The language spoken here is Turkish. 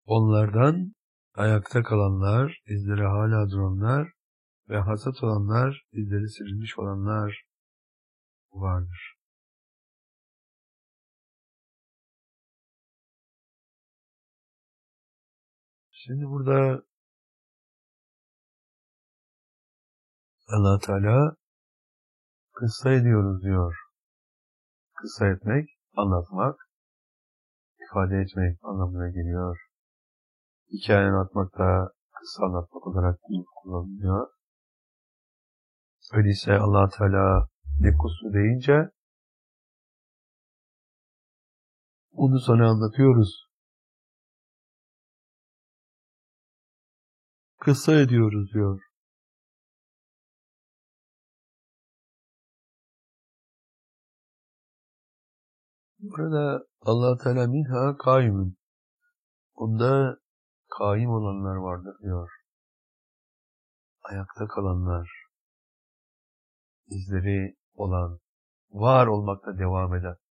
Onlardan ayakta kalanlar, izleri hala duranlar ve hasat olanlar, izleri silinmiş olanlar vardır. Şimdi burada Allah Teala kıssa ediyoruz diyor. Kıssa etmek, anlatmak, ifade etmek anlamına geliyor. Hikaye anlatmak da kıssa anlatmak olarak kullanılıyor. Öyleyse Allah Teala nekusu deyince onu sana anlatıyoruz. Kıssa ediyoruz diyor. Burada Allah Teala minha kaimun. Onda kaim olanlar vardır diyor. Ayakta kalanlar, izleri olan, var olmakta devam eden.